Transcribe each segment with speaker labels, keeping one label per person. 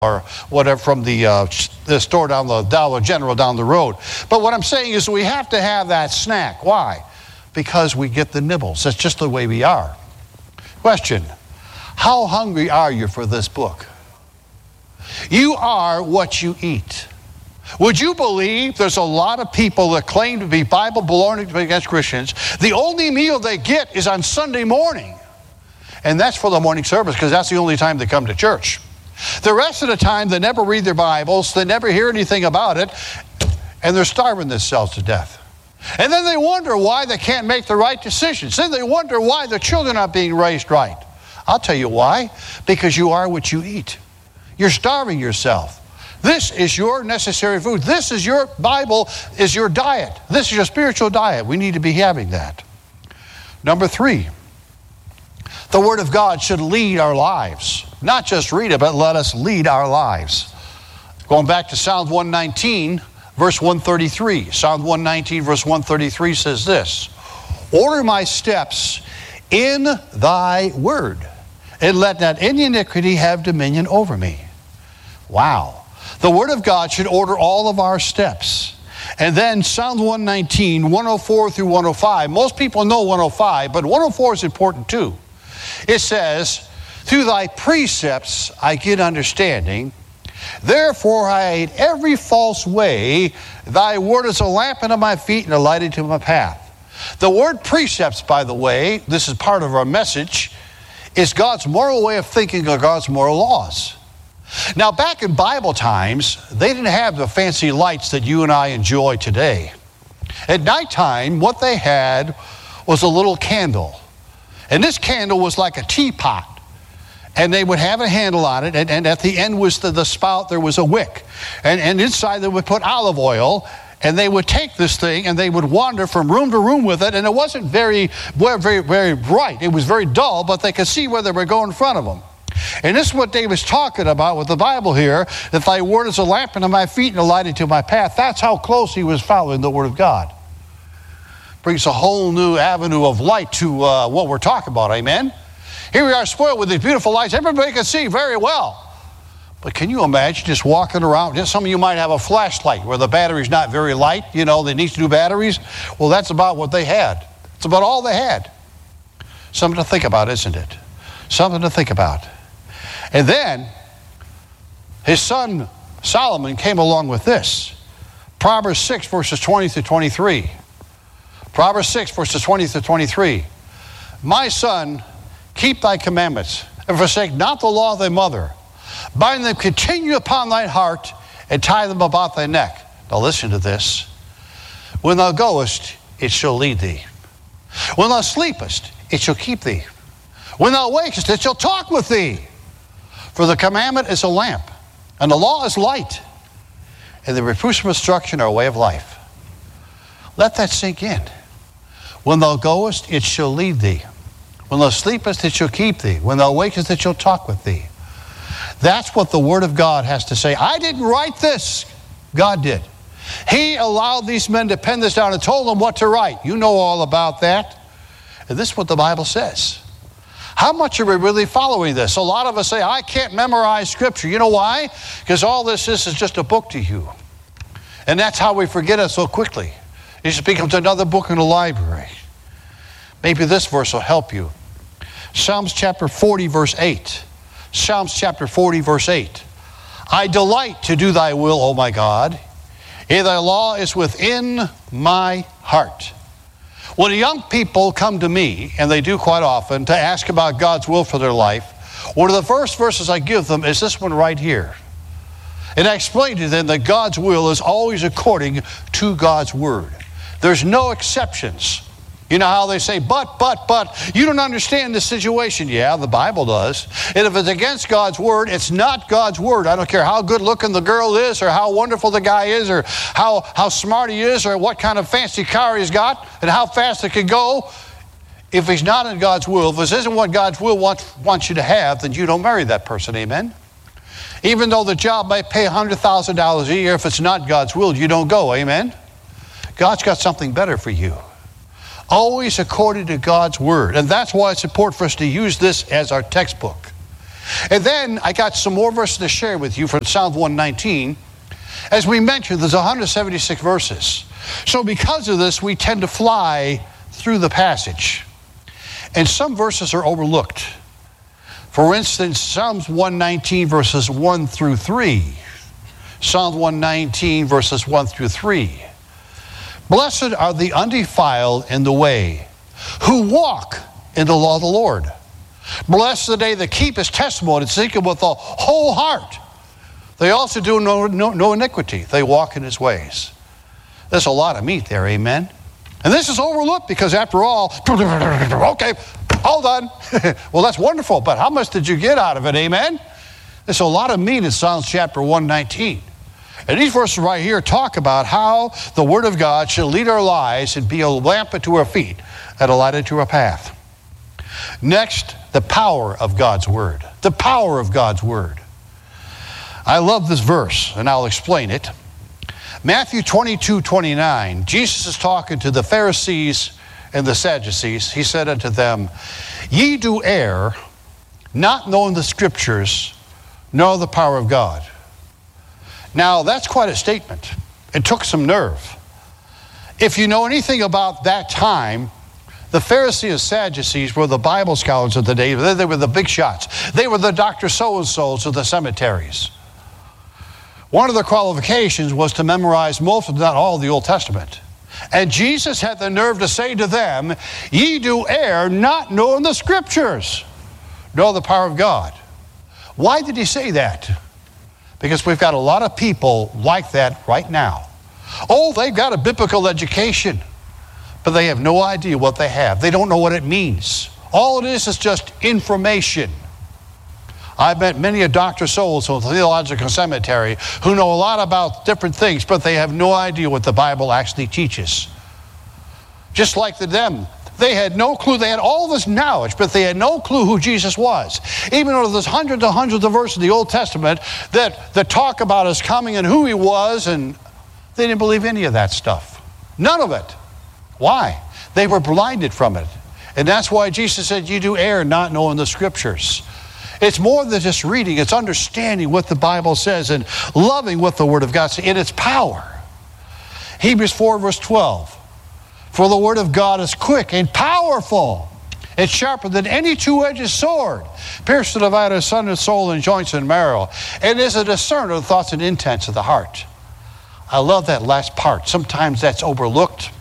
Speaker 1: or whatever from the store down the Dollar General down the road. But what I'm saying is we have to have that snack. Why? Because we get the nibbles. That's just the way we are. Question: how hungry are you for this book? You are what you eat. Would you believe there's a lot of people that claim to be Bible-belonging against Christians? The only meal they get is on Sunday morning. And that's for the morning service, because that's the only time they come to church. The rest of the time, they never read their Bibles, they never hear anything about it, and they're starving themselves to death. And then they wonder why they can't make the right decisions. Then they wonder why their children aren't being raised right. I'll tell you why. Because you are what you eat. You're starving yourself. This is your necessary food. This is your Bible, is your diet. This is your spiritual diet. We need to be having that. Number 3, the Word of God should lead our lives. Not just read it, but let us lead our lives. Going back to Psalm 119, verse 133. Psalm 119, verse 133 says this: order my steps in thy word, and let not any iniquity have dominion over me. Wow. The Word of God should order all of our steps. And then Psalm 119, 104 through 105. Most people know 105, but 104 is important too. It says, through thy precepts I get understanding. Therefore I hate every false way. Thy word is a lamp unto my feet and a light unto my path. The word precepts, by the way, this is part of our message, is God's moral way of thinking of God's moral laws. Now, back in Bible times, they didn't have the fancy lights that you and I enjoy today. At nighttime, what they had was a little candle. And this candle was like a teapot. And they would have a handle on it, and at the end was the spout, there was a wick. And inside they would put olive oil, and they would take this thing, and they would wander from room to room with it, and it wasn't very bright. It was very dull, but they could see where they were going in front of them. And this is what David's talking about with the Bible here, that thy word is a lamp unto my feet and a light unto my path. That's how close he was following the Word of God. Brings a whole new avenue of light to what we're talking about, amen? Here we are spoiled with these beautiful lights. Everybody can see very well. But can you imagine just walking around? Just some of you might have a flashlight where the battery's not very light. You know, they need new batteries. Well, that's about what they had. It's about all they had. Something to think about, isn't it? Something to think about. And then his son Solomon came along with this. Proverbs 6, verses 20 through 23. Proverbs 6, verses 20 through 23. My son, keep thy commandments, and forsake not the law of thy mother. Bind them continue upon thine heart, and tie them about thy neck. Now listen to this. When thou goest, it shall lead thee. When thou sleepest, it shall keep thee. When thou wakest, it shall talk with thee. For the commandment is a lamp, and the law is light, and the reproofs of instruction are a way of life. Let that sink in. When thou goest, it shall lead thee. When thou sleepest, it shall keep thee. When thou wakest, it shall talk with thee. That's what the Word of God has to say. I didn't write this. God did. He allowed these men to pen this down and told them what to write. You know all about that. And this is what the Bible says. How much are we really following this? A lot of us say, I can't memorize Scripture. You know why? Because all this is just a book to you. And that's how we forget it so quickly. It just becomes another book in the library. Maybe this verse will help you. Psalms chapter 40, verse 8. Psalms chapter 40, verse 8. I delight to do thy will, O my God. And thy law is within my heart. When the young people come to me, and they do quite often, to ask about God's will for their life, one of the first verses I give them is this one right here. And I explain to them that God's will is always according to God's word. There's no exceptions. You know how they say, but, you don't understand the situation. Yeah, the Bible does. And if it's against God's word, it's not God's word. I don't care how good looking the girl is, or how wonderful the guy is, or how smart he is, or what kind of fancy car he's got, and how fast it can go. If he's not in God's will, if this isn't what God's will wants you to have, then you don't marry that person, amen? Even though the job might pay $100,000 a year, if it's not God's will, you don't go, amen? God's got something better for you. Always according to God's word. And that's why it's important for us to use this as our textbook. And then I got some more verses to share with you from Psalm 119. As we mentioned, there's 176 verses. So because of this, we tend to fly through the passage. And some verses are overlooked. For instance, Psalms 119 verses 1 through 3. Psalm 119 verses 1 through 3. Blessed are the undefiled in the way, who walk in the law of the Lord. Blessed are they that keep his testimony and seek him with the whole heart. They also do no iniquity. They walk in his ways. There's a lot of meat there, amen? And this is overlooked because after all, okay, all done. Well, that's wonderful, but how much did you get out of it, amen? There's a lot of meat in Psalms chapter 119. And these verses right here talk about how the Word of God should lead our lives and be a lamp unto our feet and a light unto our path. Next, the power of God's Word. The power of God's Word. I love this verse, and I'll explain it. Matthew 22:29, Jesus is talking to the Pharisees and the Sadducees. He said unto them, ye do err, not knowing the Scriptures, nor the power of God. Now, that's quite a statement. It took some nerve. If you know anything about that time, the Pharisees and Sadducees were the Bible scholars of the day. They were the big shots. They were the Dr. So-and-sos of the cemeteries. One of their qualifications was to memorize most, if not all, of the Old Testament. And Jesus had the nerve to say to them, ye do err, not knowing the Scriptures, nor the power of God. Why did he say that? Because we've got a lot of people like that right now. Oh, they've got a biblical education, but they have no idea what they have. They don't know what it means. All it is just information. I've met many a Dr. Souls from the Theological Seminary who know a lot about different things, but they have no idea what the Bible actually teaches. Just like them. They had no clue. They had all this knowledge, but they had no clue who Jesus was. Even though there's hundreds and hundreds of verses in the Old Testament that talk about his coming and who he was, and they didn't believe any of that stuff. None of it. Why? They were blinded from it. And that's why Jesus said, you do err not knowing the Scriptures. It's more than just reading. It's understanding what the Bible says and loving what the Word of God says in its power. Hebrews 4 verse 12. For the Word of God is quick and powerful. It's sharper than any two-edged sword, pierced to the divider of soul and soul and joints and marrow. And is a discerner of the thoughts and intents of the heart. I love that last part. Sometimes that's overlooked.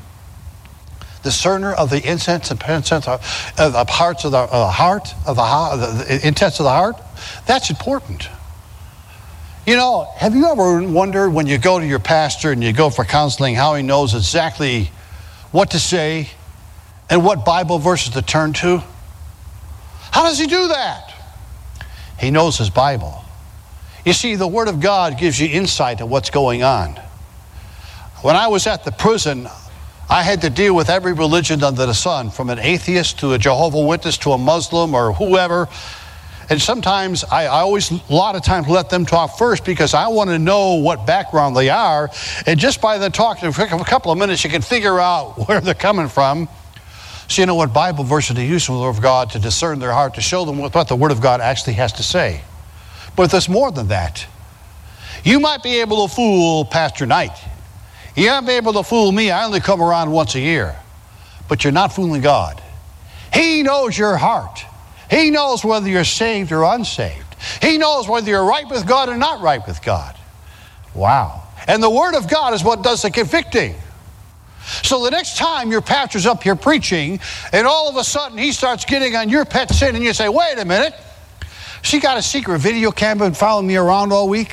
Speaker 1: Discerner of the intents and intents of the hearts of the heart, of the intents of the heart. That's important. You know, have you ever wondered when you go to your pastor and you go for counseling how he knows exactly what to say and what Bible verses to turn to? How does he do that? He knows his Bible. You see, the Word of God gives you insight of what's going on. When I was at the prison, I had to deal with every religion under the sun, from an atheist to a Jehovah's Witness to a Muslim or whoever. And sometimes, a lot of times let them talk first because I want to know what background they are. And just by them talking for a couple of minutes, you can figure out where they're coming from. So you know what Bible verses to use from the Word of God to discern their heart, to show them what the Word of God actually has to say. But there's more than that. You might be able to fool Pastor Knight. You might be able to fool me. I only come around once a year. But you're not fooling God. He knows your heart. He knows whether you're saved or unsaved. He knows whether you're right with God or not right with God. Wow. And the Word of God is what does the convicting. So the next time your pastor's up here preaching, and all of a sudden he starts getting on your pet sin, and you say, wait a minute, she got a secret video camera and following me around all week?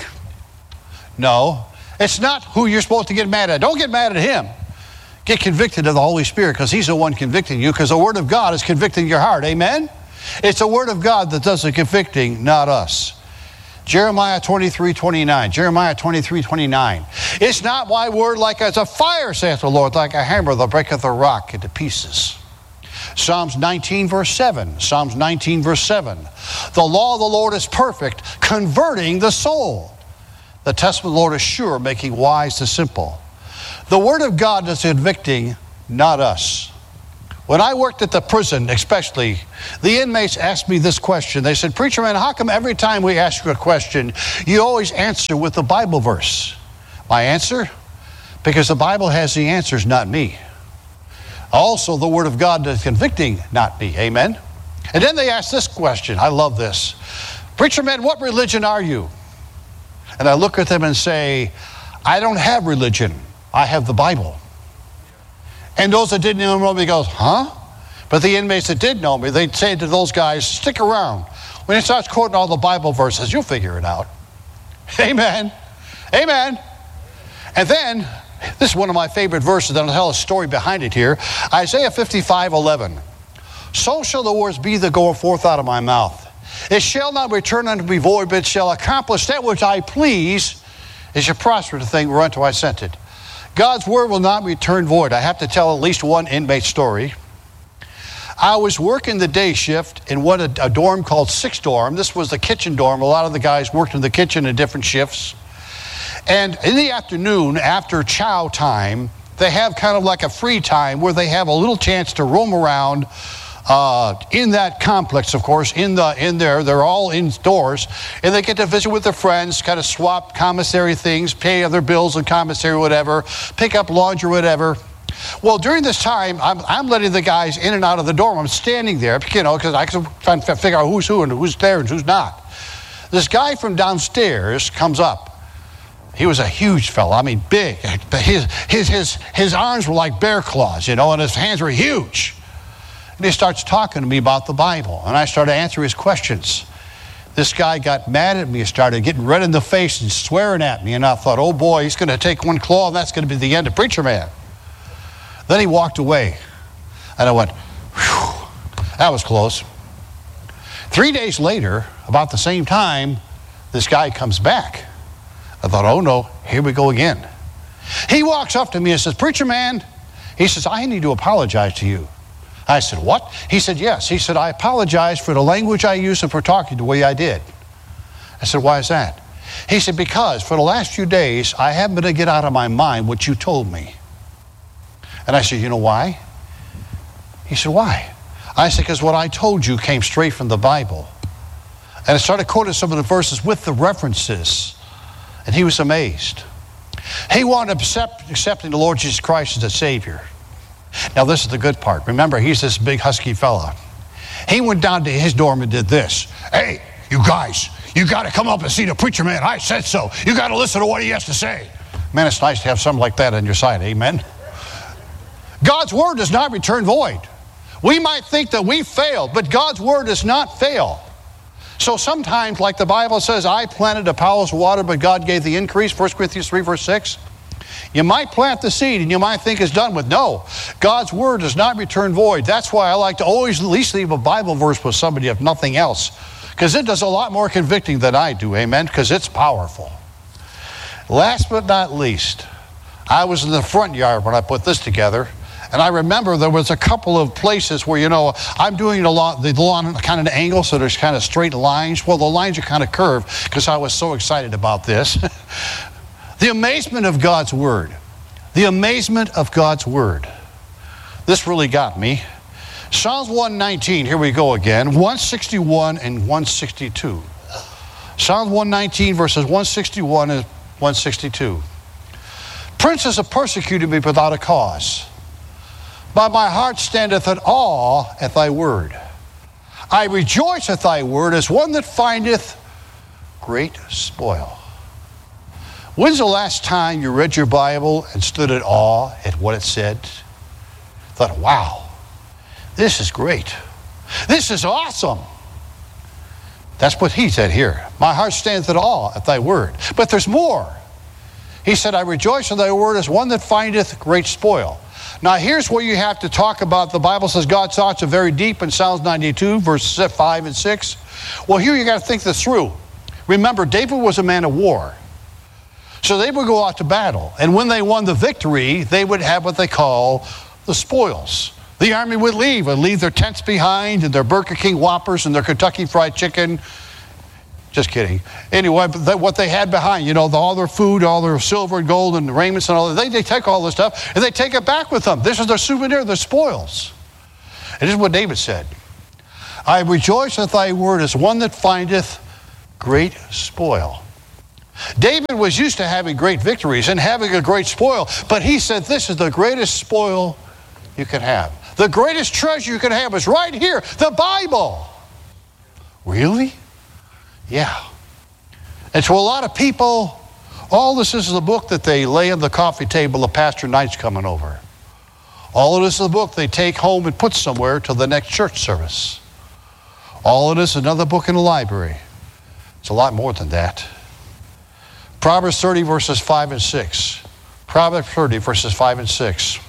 Speaker 1: No. It's not who you're supposed to get mad at. Don't get mad at him. Get convicted of the Holy Spirit, because he's the one convicting you, because the Word of God is convicting your heart. Amen? It's the Word of God that does the convicting, not us. Jeremiah 23:29. Jeremiah 23:29. It's not my word like as a fire, saith the Lord, like a hammer that breaketh a rock into pieces. Psalms 19 verse 7. Psalms 19 verse 7. The law of the Lord is perfect, converting the soul. The testimony of the Lord is sure, making wise the simple. The Word of God is convicting, not us. When I worked at the prison, especially, the inmates asked me this question. They said, "Preacher man, how come every time we ask you a question, you always answer with the Bible verse?" My answer? Because the Bible has the answers, not me. Also, the Word of God is convicting, not me. Amen? And then they asked this question. I love this. "Preacher man, what religion are you?" And I look at them and say, "I don't have religion. I have the Bible." And those that didn't know me goes, "Huh?" But the inmates that did know me, they'd say to those guys, "Stick around. When he starts quoting all the Bible verses, you'll figure it out." Amen. Amen. And then, this is one of my favorite verses, and I'll tell a story behind it here. Isaiah 55:11. "So shall the words be that go forth out of my mouth. It shall not return unto me void, but it shall accomplish that which I please. It shall prosper the thing whereunto I sent it." God's word will not return void. I have to tell at least one inmate story. I was working the day shift in a dorm called 6 dorm. This was the kitchen dorm. A lot of the guys worked in the kitchen in different shifts. And in the afternoon, after chow time, they have kind of like a free time where they have a little chance to roam around in that complex, of course, in there. They're all indoors, and they get to visit with their friends, kind of swap commissary things, pay other bills and commissary, whatever, pick up laundry, whatever. Well, during this time, I'm letting the guys in and out of the dorm. I'm standing there, because I can try to figure out who's who and who's there and who's not. This guy from downstairs comes up. He was a huge fella. I mean, big. His arms were like bear claws, and his hands were huge. And he starts talking to me about the Bible, and I started answering his questions. This guy got mad at me, started getting red in the face and swearing at me, and I thought, oh boy, he's going to take one claw, and that's going to be the end of Preacher Man. Then he walked away, and I went, whew, that was close. 3 days later, about the same time, this guy comes back. I thought, oh no, here we go again. He walks up to me and says, "Preacher man," he says, "I need to apologize to you." I said, "What?" He said, "Yes." He said, "I apologize for the language I used and for talking the way I did." I said, "Why is that?" He said, "Because for the last few days, I haven't been able to get out of my mind what you told me." And I said, "You know why?" He said, "Why?" I said, "Because what I told you came straight from the Bible." And I started quoting some of the verses with the references. And he was amazed. He wanted to accepting the Lord Jesus Christ as a Savior. Now this is the good part. Remember, he's this big husky fella. He went down to his dorm and did this. "Hey, you guys, you got to come up and see the preacher man. I said so. You got to listen to what he has to say." Man, it's nice to have something like that on your side. Amen. God's word does not return void. We might think that we failed, but God's word does not fail. So sometimes, like the Bible says, I planted, Apollos watered, but God gave the increase, 1 Corinthians 3, verse 6. You might plant the seed and you might think it's done with. No, God's word does not return void. That's why I like to always at least leave a Bible verse with somebody, if nothing else, because it does a lot more convicting than I do, amen, because it's powerful. Last but not least, I was in the front yard when I put this together. And I remember there was a couple of places where, I'm doing the lawn kind of an angle, so there's kind of straight lines. Well, the lines are kind of curved because I was so excited about this. The amazement of God's word. The amazement of God's word. This really got me. Psalms 119, here we go again. 161 and 162. Psalms 119, verses 161 and 162. "Princes have persecuted me without a cause. But my heart standeth in awe at thy word. I rejoice at thy word as one that findeth great spoil." When's the last time you read your Bible and stood in awe at what it said? Thought, wow, this is great. This is awesome. That's what he said here. My heart standeth in awe at thy word. But there's more. He said, I rejoice in thy word as one that findeth great spoil. Now here's where you have to talk about, the Bible says God's thoughts are very deep in Psalms 92, verses 5 and 6. Well, here you got to think this through. Remember, David was a man of war. So they would go out to battle. And when they won the victory, they would have what they call the spoils. The army would leave their tents behind and their Burger King Whoppers and their Kentucky Fried Chicken. Just kidding. Anyway, what they had behind, all their food, all their silver and gold and raiments and all that, they take all this stuff and they take it back with them. This is their souvenir, their spoils. And this is what David said. I rejoice at thy word as one that findeth great spoil. David was used to having great victories and having a great spoil, but he said this is the greatest spoil you can have. The greatest treasure you can have is right here, the Bible. Really? Yeah. And to a lot of people, all this is a book that they lay on the coffee table of Pastor Knight's coming over. All of this is a book they take home and put somewhere till the next church service. All of this is another book in the library. It's a lot more than that. Proverbs 30 verses 5 and 6. Proverbs 30 verses 5 and 6.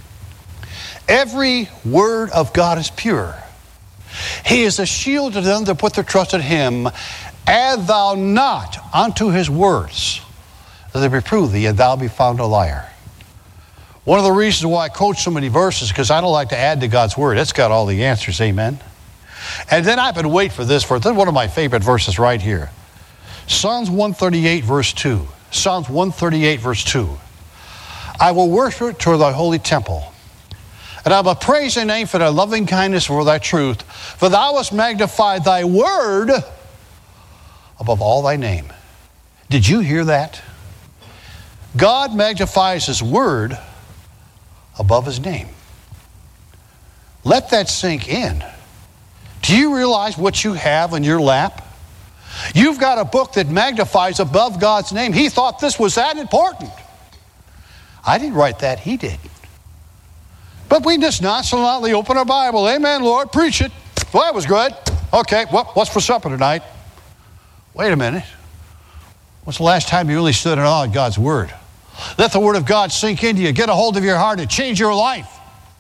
Speaker 1: Every word of God is pure. He is a shield to them that put their trust in him. Add thou not unto his words, that they reprove thee, and thou be found a liar. One of the reasons why I quote so many verses is because I don't like to add to God's word. It's got all the answers, amen? And then I've been waiting for this verse. This is one of my favorite verses right here. Psalms 138 verse 2. Psalms 138 verse 2. I will worship toward thy holy temple, and I will praise thy name for thy loving kindness, for thy truth. For thou hast magnified thy word above all thy name. Did you hear that? God magnifies his word above his name. Let that sink in. Do you realize what you have in your lap? You've got a book that magnifies above God's name. He thought this was that important. I didn't write that, he did. But we just nonchalantly open our Bible. Amen, Lord, preach it. Well, that was good. Okay, what's for supper tonight? Wait a minute. When's the last time you really stood in awe of God's word? Let the word of God sink into you. Get a hold of your heart and change your life.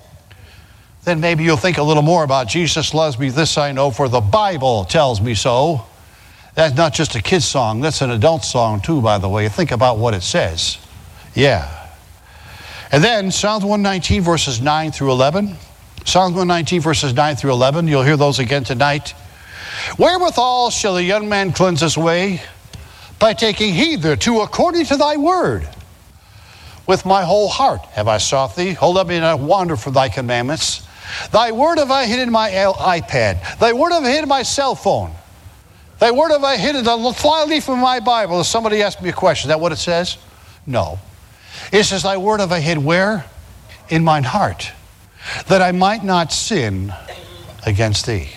Speaker 1: Then maybe you'll think a little more about Jesus loves me, this I know, for the Bible tells me so. That's not just a kid's song. That's an adult song too, by the way. Think about what it says. Yeah. And then Psalms 119 verses 9 through 11. Psalms 119 verses 9 through 11. You'll hear those again tonight. Wherewithal shall a young man cleanse his way? By taking heed thereto according to thy word. With my whole heart have I sought thee. Hold up me and I wander from thy commandments. Thy word have I hid in my iPad. Thy word have I hid in my cell phone. Thy word have I hid in the fly leaf of my Bible. If somebody asked me a question, is that what it says? No. It says, thy word have I hid where? In mine heart, that I might not sin against thee.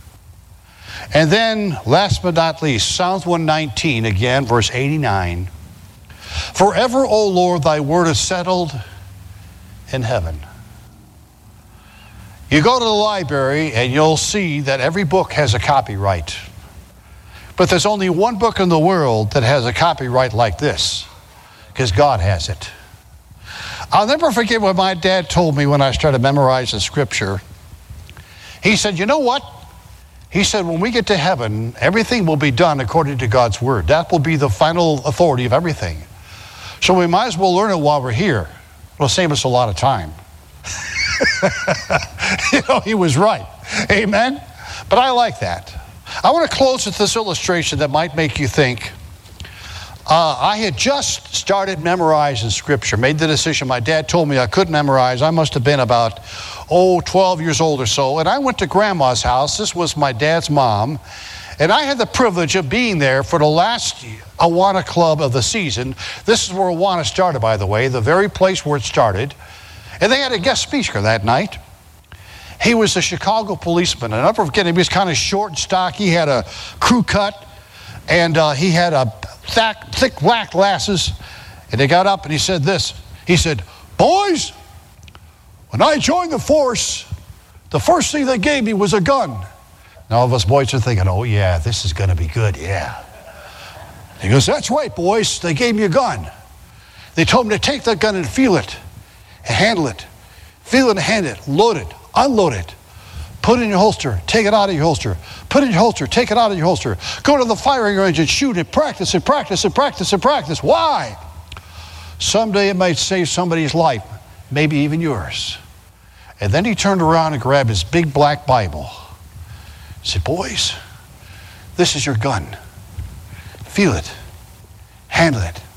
Speaker 1: And then, last but not least, Psalms 119, again, verse 89. Forever, O Lord, thy word is settled in heaven. You go to the library and you'll see that every book has a copyright. But there's only one book in the world that has a copyright like this, because God has it. I'll never forget what my dad told me when I started memorizing scripture. He said, you know what? He said, when we get to heaven, everything will be done according to God's word. That will be the final authority of everything. So we might as well learn it while we're here. It'll save us a lot of time. You know, he was right. Amen? But I like that. I want to close with this illustration that might make you think. I had just started memorizing scripture, made the decision. My dad told me I couldn't memorize. I must have been about, 12 years old or so. And I went to Grandma's house. This was my dad's mom. And I had the privilege of being there for the last Awana Club of the season. This is where Awana started, by the way, the very place where it started. And they had a guest speaker that night. He was a Chicago policeman. And I'll never forget him. He was kind of short and stocky. He had a crew cut. And he had a thick black glasses. And they got up and he said this. He said, boys, when I joined the force, the first thing they gave me was a gun. And all of us boys are thinking, oh yeah, this is going to be good, yeah. He goes, that's right, boys. They gave me a gun. They told me to take that gun and feel it, and handle it. Feel it and handle it, load it, unload it. Put it in your holster, take it out of your holster. Put it in your holster, take it out of your holster. Go to the firing range and shoot it, practice and practice and practice and practice. Why? Someday it might save somebody's life, maybe even yours. And then he turned around and grabbed his big black Bible. He said, boys, this is your gun. Feel it, handle it,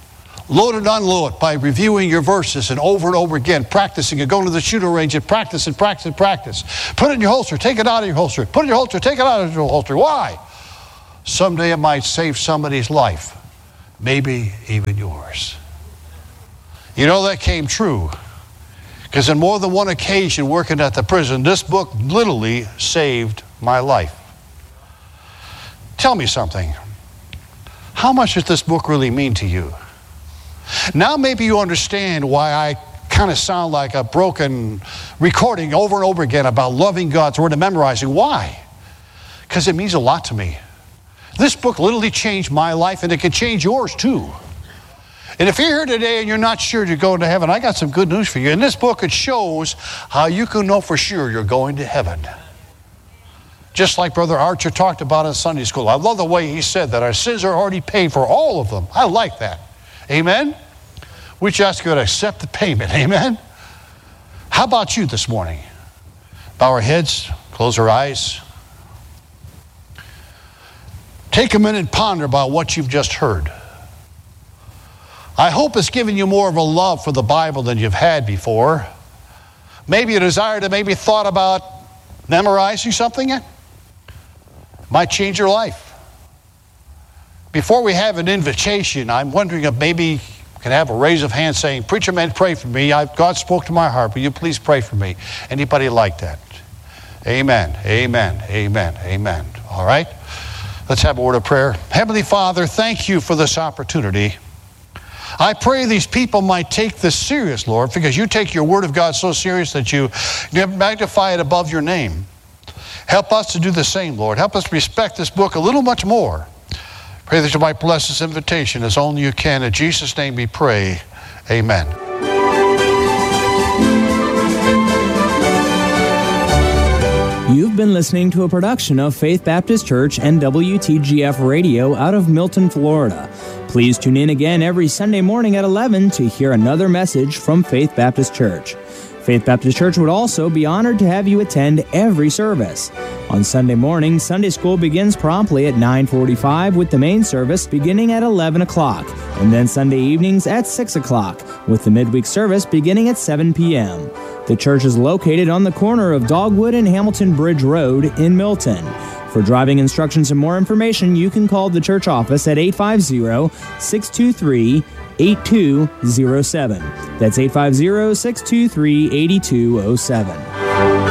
Speaker 1: Load and unload by reviewing your verses and over again, practicing and going to the shooting range and practice and practice and practice. Put it in your holster, take it out of your holster. Put it in your holster, take it out of your holster. Why? Someday it might save somebody's life, maybe even yours. You know that came true because on more than one occasion working at the prison, this book literally saved my life. Tell me something. How much does this book really mean to you? Now maybe you understand why I kind of sound like a broken recording over and over again about loving God's Word and memorizing. Why? Because it means a lot to me. This book literally changed my life, and it can change yours too. And if you're here today and you're not sure you're going to heaven, I got some good news for you. In this book, it shows how you can know for sure you're going to heaven. Just like Brother Archer talked about in Sunday school. I love the way he said that our sins are already paid for, all of them. I like that. Amen? We just got to accept the payment. Amen? How about you this morning? Bow our heads, close our eyes. Take a minute and ponder about what you've just heard. I hope it's given you more of a love for the Bible than you've had before. Maybe a desire to maybe thought about memorizing something. It might change your life. Before we have an invitation, I'm wondering if maybe you can have a raise of hands saying, "Preacher man, pray for me. God spoke to my heart. Will you please pray for me?" Anybody like that? Amen, amen, amen, amen. All right? Let's have a word of prayer. Heavenly Father, thank you for this opportunity. I pray these people might take this serious, Lord, because you take your word of God so serious that you magnify it above your name. Help us to do the same, Lord. Help us respect this book a little much more. Pray that you might bless this invitation as only you can. In Jesus' name we pray. Amen.
Speaker 2: You've been listening to a production of Faith Baptist Church and WTGF Radio out of Milton, Florida. Please tune in again every Sunday morning at 11 to hear another message from Faith Baptist Church. Faith Baptist Church would also be honored to have you attend every service. On Sunday morning, Sunday school begins promptly at 9:45 with the main service beginning at 11 o'clock, and then Sunday evenings at 6 o'clock with the midweek service beginning at 7 p.m. The church is located on the corner of Dogwood and Hamilton Bridge Road in Milton. For driving instructions and more information, you can call the church office at 850-623-8207. That's 850-623-8207.